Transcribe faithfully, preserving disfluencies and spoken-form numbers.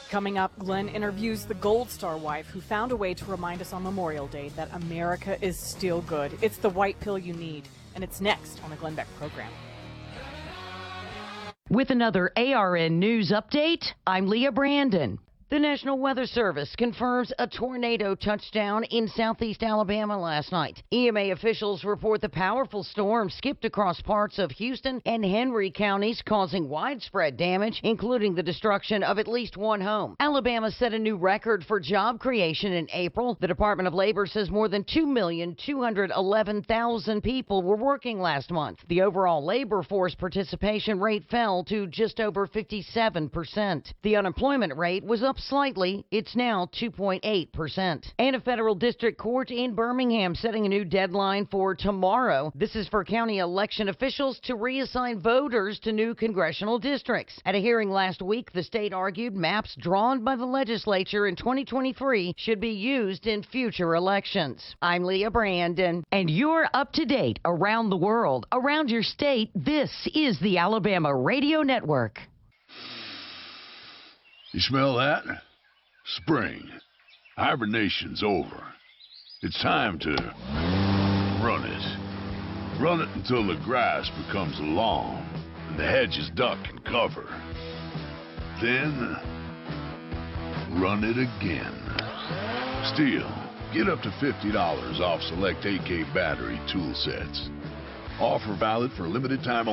Coming up, Glenn interviews the Gold Star wife who found a way to remind us on Memorial Day that America is still good. It's the white pill you need, and it's next on the Glenn Beck program. With another A R N News update, I'm Leah Brandon. The National Weather Service confirms a tornado touchdown in southeast Alabama last night. E M A officials report the powerful storm skipped across parts of Houston and Henry counties, causing widespread damage, including the destruction of at least one home. Alabama set a new record for job creation in April. The Department of Labor says more than two million two hundred eleven thousand people were working last month. The overall labor force participation rate fell to just over fifty-seven percent. The unemployment rate was up slightly. It's now two point eight percent. And a federal district court in Birmingham setting a new deadline for tomorrow. This is for county election officials to reassign voters to new congressional districts. At a hearing last week, the state argued maps drawn by the legislature in twenty twenty-three should be used in future elections. I'm Leah Brandon, and you're up to date around the world, around your state. This is the Alabama Radio Network. You smell that? Spring. Hibernation's over. It's time to run it. Run it until the grass becomes long and the hedges duck and cover. Then, run it again. Stihl, get up to fifty dollars off select A K battery tool sets. Offer valid for a limited time